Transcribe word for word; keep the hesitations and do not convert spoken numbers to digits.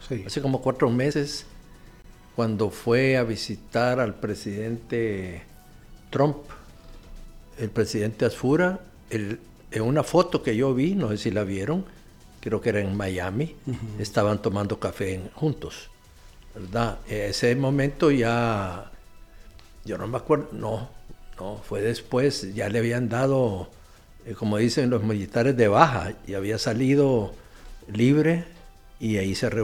Sí. hace como cuatro meses, cuando fue a visitar al presidente Trump, el presidente Asfura, el, en una foto que yo vi, no sé si la vieron, creo que era en Miami, uh-huh. estaban tomando café en, juntos, ¿verdad? Ese momento ya, yo no me acuerdo, no, no, fue después, ya le habían dado, eh, como dicen los militares, de baja, y había salido libre, y ahí se